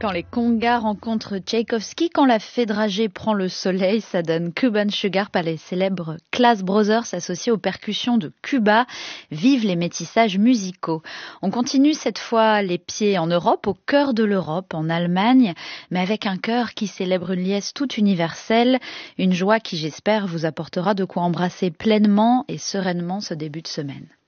Quand les congas rencontrent Tchaïkovski, quand la fée dragée prend le soleil, ça donne Cuban Sugar par les célèbres Class Brothers associés aux percussions de Cuba. Vive les métissages musicaux. On continue cette fois les pieds en Europe, au cœur de l'Europe, en Allemagne, mais avec un cœur qui célèbre une liesse toute universelle, une joie qui, j'espère, vous apportera de quoi embrasser pleinement et sereinement ce début de semaine.